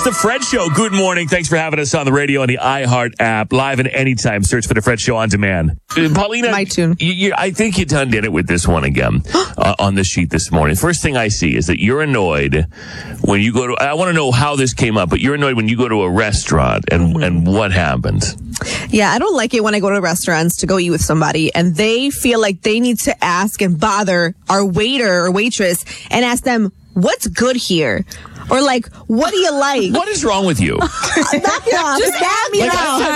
is The Fred Show. Good morning. Thanks for having us on the radio and the iHeart app. Live and anytime. Search for The Fred Show on demand. Paulina, my tune. I think you done did it with this one again on the sheet this morning. First thing I see is that you're annoyed when you go to, I want to know how this came up, but you're annoyed when you go to a restaurant and what happens? Yeah, I don't like it when I go to restaurants to go eat with somebody and they feel like they need to ask and bother our waiter or waitress and ask them, what's good here? Or like, what do you like? What is wrong with you? Knock it off. Just ask me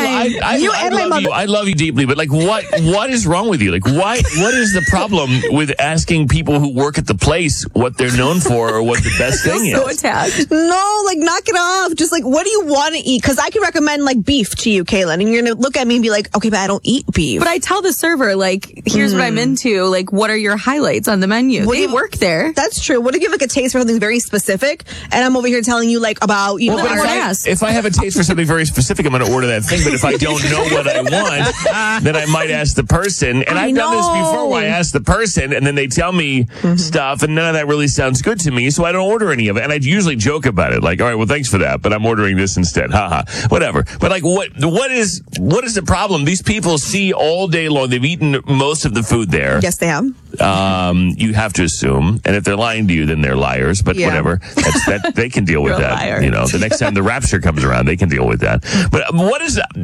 I love you deeply, but like, what is wrong with you? Like, what is the problem with asking people who work at the place what they're known for or what the best thing is? So attached. No, like, knock it off. Just like, what do you want to eat? Because I can recommend like beef to you, Kaylin, and you're going to look at me and be like, okay, but I don't eat beef. But I tell the server, like, here's what I'm into. Like, what are your highlights on the menu? They work there. That's true. What if you have like a taste for something very specific? And I'm over here telling you like about, you know, if I have a taste for something very specific, I'm going to order that thing. But if I don't know what I want, then I might ask the person. And I've done this before where I ask the person and then they tell me stuff and none of that really sounds good to me. So I don't order any of it. And I usually joke about it. Like, all right, well, thanks for that, but I'm ordering this instead. Haha, whatever. But like, what is the problem? These people see all day long. They've eaten most of the food there. Yes, they have. You have to assume. And if they're lying to you, then they're liars. But whatever. They can deal with that. Liar. You know, the next time the rapture comes around, they can deal with that. But what is that?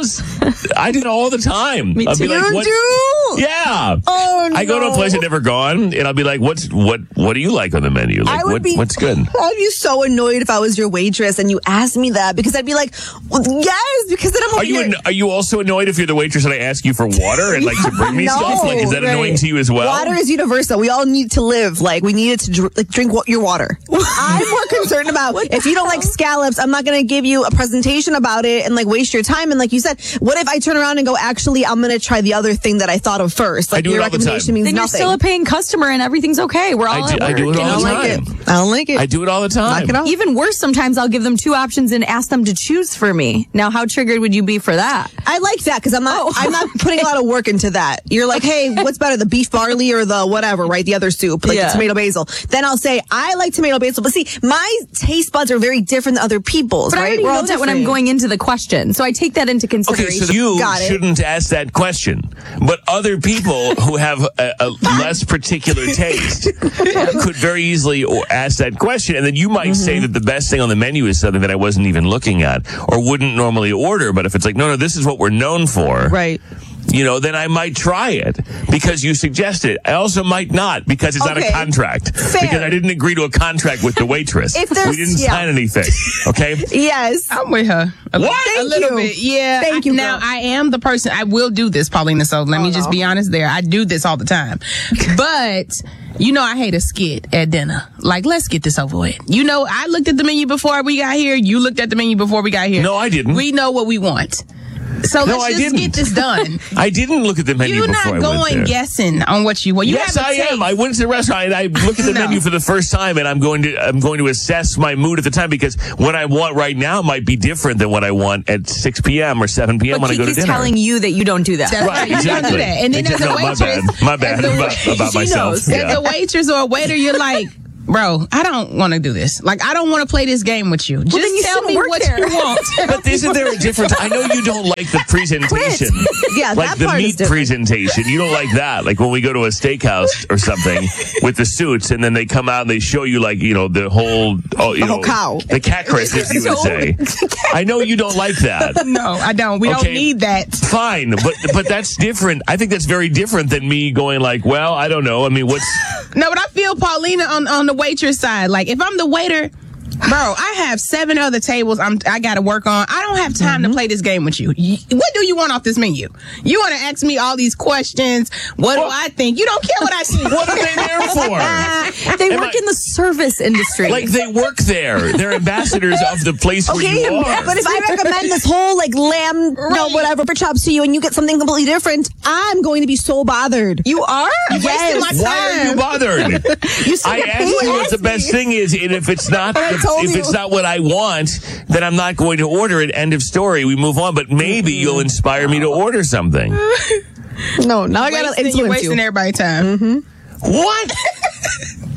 I do it all the time. Me too. I'll be like, You do? Yeah. Oh, no. I go to a place I've never gone, and I'll be like, what do you like on the menu? Like, what's good? I'd be so annoyed if I was your waitress and you asked me that because I'd be like, well, yes, because then I'm over here. Are you also annoyed if you're the waitress and I ask you for water and like to bring me stuff? Like, is that annoying to you as well? Water is universal. We all need to live. Like, we needed to drink your water. I'm more concerned about if you don't like scallops, I'm not going to give you a presentation about it and like waste your time. And like you said, what if I turn around and go, actually, I'm going to try the other thing that I thought of first? Like, I do your it all the recommendation time. means then nothing. you're still a paying customer and everything's okay. We're all at work. I do it all the time. I don't like it. I do it all the time. Knock it off. Even worse, sometimes I'll give them two options and ask them to choose for me. Now, how triggered would you be for that? I like that because I'm not putting a lot of work into that. You're like, hey, what's better, the beef barley or the whatever, right? The other soup, like the tomato basil. Then I'll say, I like tomato basil. But see, my taste buds are very different than other people's, But right? I already know that when I'm going into the question. So I take that into consideration. Okay, so you shouldn't ask that question. But other people who have a less particular taste could very easily ask that question. And then you might say that the best thing on the menu is something that I wasn't even looking at or wouldn't normally order. But if it's like, no, this is what we're known for. Right. You know, then I might try it because you suggested it. I also might not because it's not a contract. Fair. Because I didn't agree to a contract with the waitress. If there's- we didn't sign anything. Okay? Yes. I'm with her. A little bit. Yeah. Thank you, Now, girl. I am the person, I will do this, Paulina, so let me just be honest there. I do this all the time. But, you know, I hate a skit at dinner. Like, let's get this over with. You know, I looked at the menu before we got here. You looked at the menu before we got here. No, I didn't. We know what we want. So let's just get this done. I didn't look at the menu You're before I not went there. going guessing on what you want. You Yes, have a I taste. am. I went to the restaurant and I looked at the menu for the first time, and I'm going to assess my mood at the time because what I want right now might be different than what I want at 6 p.m. or 7 p.m. when I go to Kiki's dinner. telling you that you don't do that. That's right. You don't do that. And then as a waitress, my bad about myself. As a waitress or a waiter, you're like, bro, I don't want to do this. Like, I don't want to play this game with you. Just then you tell me shouldn't work what there. you want. But isn't there a difference? I know you don't like the presentation. Yeah, like that the part is meat different. presentation. You don't like that. Like when we go to a steakhouse or something with the suits and then they come out and they show you like, you know, the whole cow. The cat crisp, as you would say. I know you don't like that. No, I don't. We don't need that. Fine, but that's different. I think that's very different than me going like, well, I don't know. I mean, what's... No, but I feel Paulina on the waitress side. Like, if I'm the waiter, bro, I have 7 other tables I got to work on. I don't have time to play this game with you. What do you want off this menu? You want to ask me all these questions? What do I think? You don't care what I think. What are they there for? They work in the service industry. Like, they work there. They're ambassadors of the place where you are. But if I recommend this whole like lamb, whatever, for chops to you and you get something completely different, I'm going to be so bothered. You are? Yes. Why are you bothered? I asked you what the best thing is, and if it's not what I want, then I'm not going to order it. End of story. We move on. But maybe you'll inspire me to order something. No, now I gotta influence You're wasting you. everybody's time. What?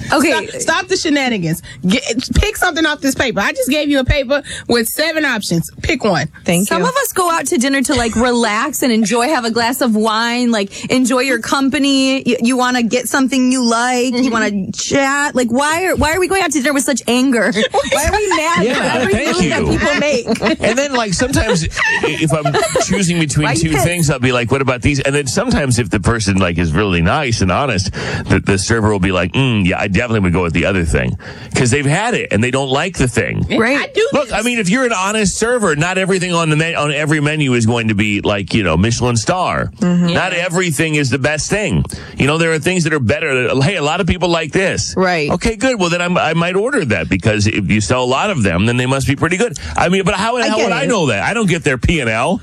Okay. Stop the shenanigans. Pick something off this paper. I just gave you a paper with 7 options. Pick one. Thank Some you. of us go out to dinner to like relax and enjoy, have a glass of wine, like enjoy your company. You want to get something you like. You want to chat. Like, why are we going out to dinner with such anger? Why are we mad Yeah, at every thank food you. that people make? And then, like, sometimes if I'm choosing between Why you two pissed? things, I'll be like, what about these? And then sometimes if the person, like, is really nice and honest, the server will be like, yeah, I definitely would go with the other thing. Because they've had it and they don't like the thing. Right. I do Look, this. I mean, if you're an honest server, not everything on on every menu is going to be like, Michelin star. Not everything is the best thing. There are things that are better. Hey, a lot of people like this. Right. Okay, good. Well, then I might order that because if you sell a lot of them, then they must be pretty good. I mean, but how get would it. I know that? I don't get their P&L.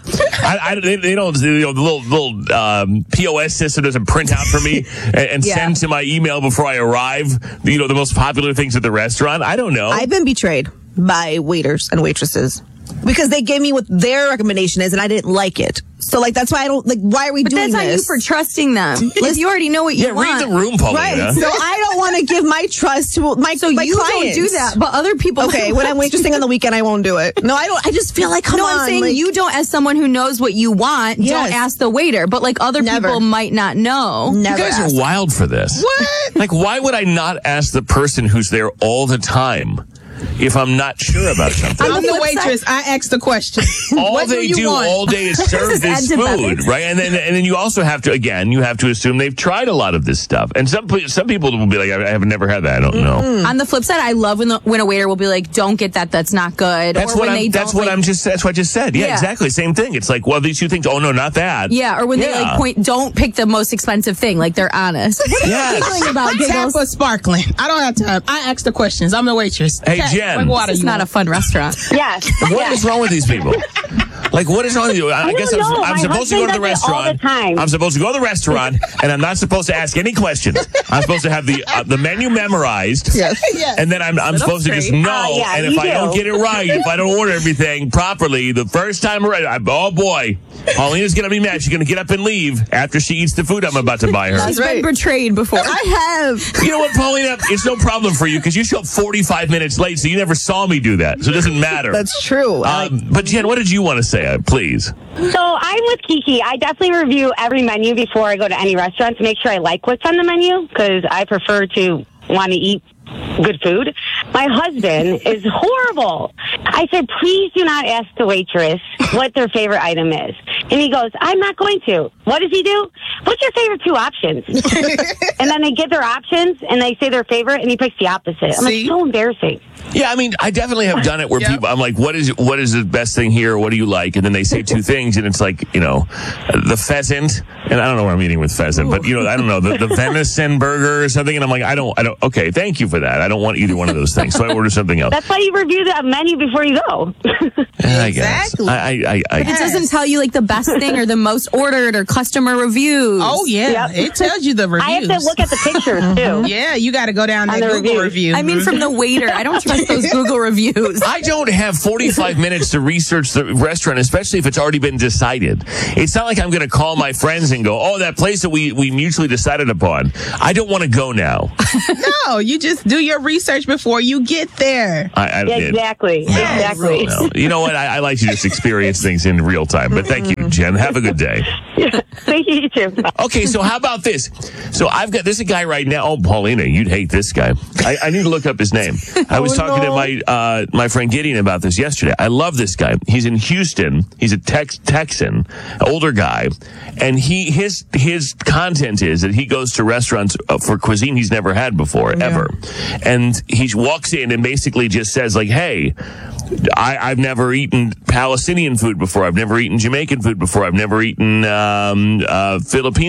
They don't. The little POS system doesn't print out for me and Yeah. send to my email before I arrive. The most popular things at the restaurant. I don't know. I've been betrayed by waiters and waitresses because they gave me what their recommendation is and I didn't like it. So, like, that's why I don't, like, why are we But doing that's on you this? for trusting them. If you already know what you Yeah, want. read the room, Paulina. Right. So I don't want to give my trust to my So my you clients. don't do that, but other people. Okay, when I'm waitressing on the weekend, I won't do it. No, I don't. I just feel like, come No, on. I'm saying like, you don't, as someone who knows what you want, Yes. don't ask the waiter. But like other Never. people might not know. never You guys ask. are wild for this. What? Like, why would I not ask the person who's there all the time if I'm not sure about something? I'm the flip waitress. I ask the question. All What they you do want? all day is serve This this is Ed food, Bevan. right? And then you also have to, again, you have to assume they've tried a lot of this stuff. And some people will be like, I have never had that. I don't know. On the flip side, I love when a waiter will be like, "Don't get that. That's not good." That's or what when they that's don't, what like, I'm just. That's what I just said. Yeah, Yeah. exactly. Same thing. It's like, well, these two things. Oh no, not that. Yeah, or when they Yeah. like point, don't pick the most expensive thing. Like they're honest. What are Yes. you feeling about Tap giggles? or sparkling. I don't have time. I ask the questions. I'm the waitress. Hey, Tap, Jen. What water It's you not a want? fun restaurant. Yes. What is wrong with these people? Like, what is wrong with you? I guess don't know. I'm My supposed to go to the husband does it all restaurant. the time. I'm supposed to go to the restaurant, and I'm not supposed to ask any questions. I'm supposed to have the menu memorized, Yes. Yes. and then I'm supposed to just know. Yeah, and if you I don't do. get it right, if I don't order everything properly the first time around, oh boy, Paulina's gonna be mad. She's gonna get up and leave after she eats the food I'm about to buy her. She's right. been betrayed before. I have. You know what, Paulina? It's no problem for you because you show up 45 minutes late, so you never saw me do that. So it doesn't matter. That's true. But Jen, what did you want to say, please? So I'm with Kiki. I definitely review every menu before I go to any restaurant to make sure I like what's on the menu because I prefer to want to eat good food. My husband is horrible. I said, please do not ask the waitress what their favorite item is. And he goes, I'm not going to. What does he do? What's your favorite 2 options? And then they get their options and they say their favorite and he picks the opposite. I'm See? like, so embarrassing. Yeah, I mean, I definitely have done it where Yep. people, I'm like, what is the best thing here? What do you like? And then they say 2 things, and it's like, the pheasant, and I don't know where I'm eating with pheasant, but I don't know, the venison burger or something, and I'm like, I don't. Okay, thank you for that. I don't want either one of those things, so I order something else. That's why you review the menu before you go. I guess. Exactly. I It doesn't tell you like the best thing or the most ordered or customer reviews. Oh, yeah. Yep. It tells you the reviews. I have to look at the pictures, too. Yeah, you got to go down On that the Google reviews. review. I mean, from the waiter. I don't trust those Google reviews. I don't have 45 minutes to research the restaurant, especially if it's already been decided. It's not like I'm going to call my friends and go, oh, that place that we mutually decided upon. I don't want to go now. No, you just do your research before you get there. I Yeah, exactly. Exactly. No. You know what? I like to just experience things in real time. But thank you, Jen. Have a good day. Thank you, you too. Okay, so how about this? So I've got this guy right now. Oh, Paulina, you'd hate this guy. I need to look up his name. I was talking to my friend Gideon about this yesterday. I love this guy. He's in Houston. He's a Texan, older guy, and his content is that he goes to restaurants for cuisine he's never had before ever, and he walks in and basically just says like, "Hey, I've never eaten Palestinian food before. I've never eaten Jamaican food before. I've never eaten Filipino